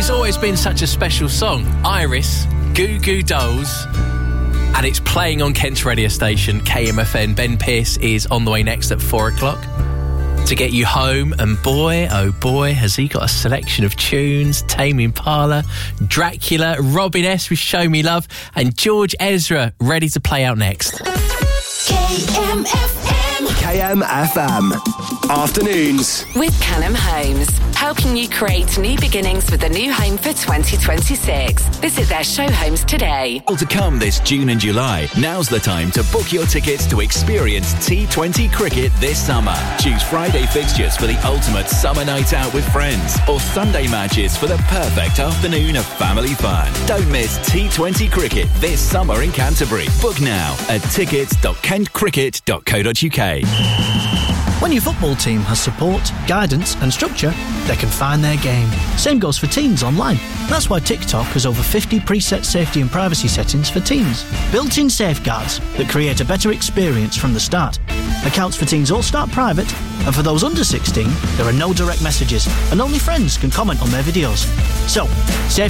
It's always been such a special song. Iris, Goo Goo Dolls, and it's playing on Kent's radio station, KMFN. Ben Pearce is on the way next at 4 o'clock to get you home, and boy, oh boy, has he got a selection of tunes. Tame Impala, Dracula, Robin S with Show Me Love, and George Ezra ready to play out next. KMFM Afternoons with Callum Holmes, helping you create new beginnings with a new home for 2026. Visit their show homes today. To come this June and July, now's the time to book your tickets to experience T20 cricket this summer. Choose Friday fixtures for the ultimate summer night out with friends, or Sunday matches for the perfect afternoon of family fun. Don't miss T20 cricket this summer in Canterbury. Book now at tickets.kentcricket.co.uk. When your football team has support, guidance and structure, they can find their game. Same goes for teens online. That's why TikTok has over 50 preset safety and privacy settings for teens. Built-in safeguards that create a better experience from the start. Accounts for teens all start private, and for those under 16, there are no direct messages, and only friends can comment on their videos. So, safe